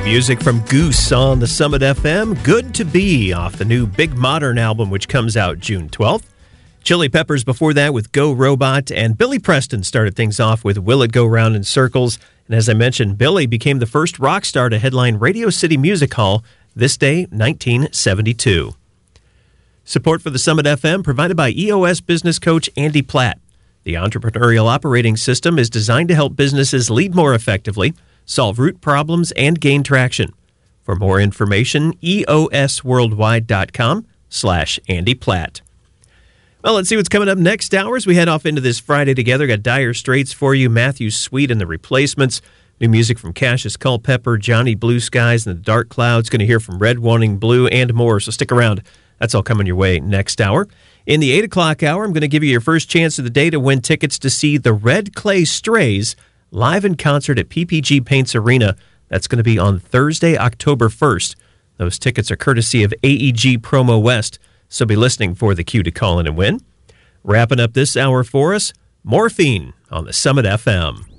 Music from Goose on the Summit FM. Good to Be off the new Big Modern album, which comes out June 12th. Chili Peppers before that with Go Robot. And Billy Preston started things off with Will It Go Round in Circles. And as I mentioned, Billy became the first rock star to headline Radio City Music Hall this day, 1972. Support for the Summit FM provided by EOS business coach Andy Platt. The entrepreneurial operating system is designed to help businesses lead more effectively, solve root problems, and gain traction. For more information, eosworldwide.com/Andy Platt. Well, let's see what's coming up next hour as we head off into this Friday together. Got Dire Straits for you, Matthew Sweet and the Replacements, new music from Cassius Culpepper, Johnny Blue Skies and the Dark Clouds. Going to hear from Red Wanting Blue and more, so stick around. That's all coming your way next hour. In the 8 o'clock hour, I'm going to give you your first chance of the day to win tickets to see the Red Clay Strays live in concert at PPG Paints Arena. That's going to be on Thursday, October 1st. Those tickets are courtesy of AEG Promo West, so be listening for the cue to call in and win. Wrapping up this hour for us, Morphine on the Summit FM.